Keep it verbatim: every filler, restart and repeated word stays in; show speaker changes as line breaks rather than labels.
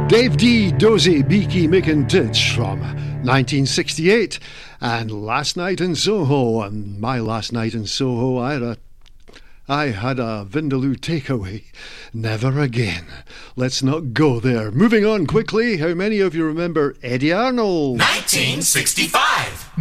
Dave D. Dozy Beaky Mickentich from nineteen sixty-eight, and Last Night in Soho. And my last night in Soho, I had a, I had a Vindaloo takeaway. Never again. Let's not go there. Moving on quickly, how many of you remember Eddie Arnold?
nineteen sixty-five.